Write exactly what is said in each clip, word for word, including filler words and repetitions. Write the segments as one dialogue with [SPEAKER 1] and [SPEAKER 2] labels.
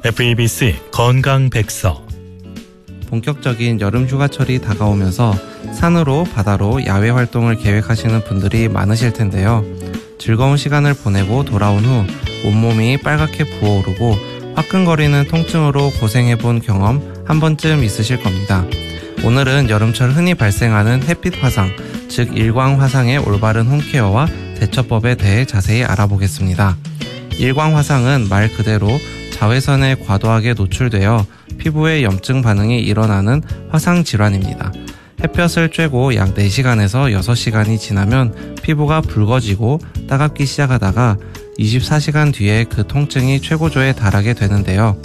[SPEAKER 1] 에프이비씨 건강백서.
[SPEAKER 2] 본격적인 여름 휴가철이 다가오면서 산으로 바다로 야외 활동을 계획하시는 분들이 많으실 텐데요. 즐거운 시간을 보내고 돌아온 후 온몸이 빨갛게 부어오르고 화끈거리는 통증으로 고생해본 경험 한 번쯤 있으실 겁니다. 오늘은 여름철 흔히 발생하는 햇빛 화상, 즉 일광 화상의 올바른 홈케어와 대처법에 대해 자세히 알아보겠습니다. 일광 화상은 말 그대로 자외선에 과도하게 노출되어 피부에 염증 반응이 일어나는 화상 질환입니다. 햇볕을 쬐고 약 네 시간에서 여섯 시간이 지나면 피부가 붉어지고 따갑기 시작하다가 이십사 시간 뒤에 그 통증이 최고조에 달하게 되는데요.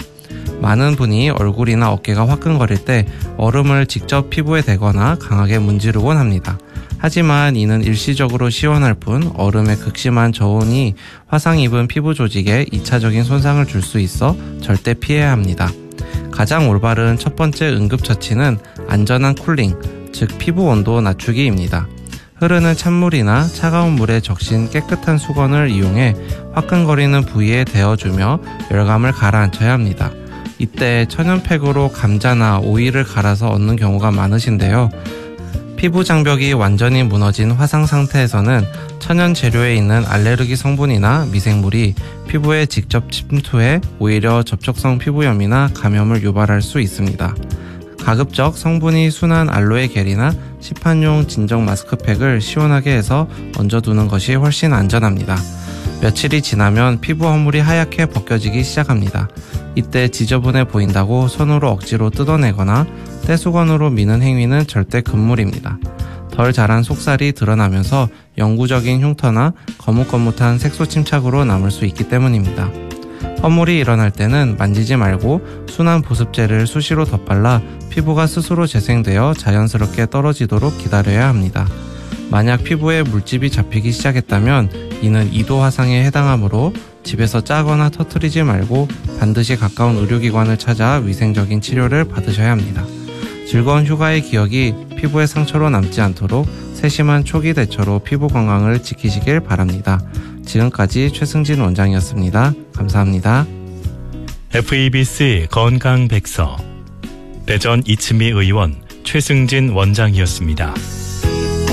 [SPEAKER 2] 많은 분이 얼굴이나 어깨가 화끈거릴 때 얼음을 직접 피부에 대거나 강하게 문지르곤 합니다. 하지만 이는 일시적으로 시원할 뿐 얼음의 극심한 저온이 화상 입은 피부 조직에 이 차적인 손상을 줄 수 있어 절대 피해야 합니다. 가장 올바른 첫 번째 응급처치는 안전한 쿨링, 즉 피부 온도 낮추기입니다. 흐르는 찬물이나 차가운 물에 적신 깨끗한 수건을 이용해 화끈거리는 부위에 대어주며 열감을 가라앉혀야 합니다. 이때 천연팩으로 감자나 오이를 갈아서 얻는 경우가 많으신데요. 피부 장벽이 완전히 무너진 화상 상태에서는 천연 재료에 있는 알레르기 성분이나 미생물이 피부에 직접 침투해 오히려 접촉성 피부염이나 감염을 유발할 수 있습니다. 가급적 성분이 순한 알로에 겔이나 시판용 진정 마스크팩을 시원하게 해서 얹어두는 것이 훨씬 안전합니다. 며칠이 지나면 피부 허물이 하얗게 벗겨지기 시작합니다. 이때 지저분해 보인다고 손으로 억지로 뜯어내거나 떼수건으로 미는 행위는 절대 금물입니다. 덜 자란 속살이 드러나면서 영구적인 흉터나 거뭇거뭇한 색소 침착으로 남을 수 있기 때문입니다. 허물이 일어날 때는 만지지 말고 순한 보습제를 수시로 덧발라 피부가 스스로 재생되어 자연스럽게 떨어지도록 기다려야 합니다. 만약 피부에 물집이 잡히기 시작했다면 이는 이 도 화상에 해당하므로 집에서 짜거나 터뜨리지 말고 반드시 가까운 의료기관을 찾아 위생적인 치료를 받으셔야 합니다. 즐거운 휴가의 기억이 피부에 상처로 남지 않도록 세심한 초기 대처로 피부 건강을 지키시길 바랍니다. 지금까지 최승진 원장이었습니다. 감사합니다.
[SPEAKER 1] 에프이비씨 건강백서. 대전 이츠미 의원 최승진 원장이었습니다.